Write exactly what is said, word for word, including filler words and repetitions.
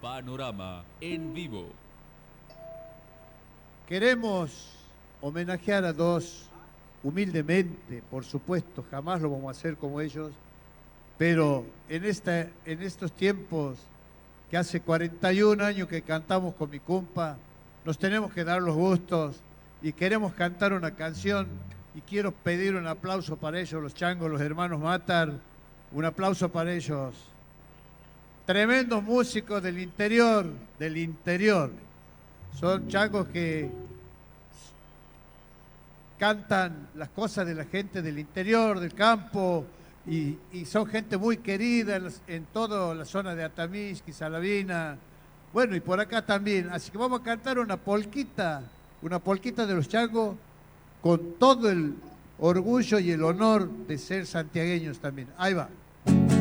Panorama en vivo. Queremos homenajear a dos humildemente, por supuesto, jamás lo vamos a hacer como ellos, pero en, esta, en estos tiempos que hace cuarenta y un años que cantamos con mi compa, nos tenemos que dar los gustos y queremos cantar una canción y quiero pedir un aplauso para ellos, los changos, los hermanos Matar, un aplauso para ellos. Tremendos músicos del interior, del interior. Son changos que cantan las cosas de la gente del interior, del campo, y, y son gente muy querida en, en toda la zona de Atamixqui, Salavina, bueno, y por acá también. Así que vamos a cantar una polquita, una polquita de los changos, con todo el orgullo y el honor de ser santiagueños también. Ahí va.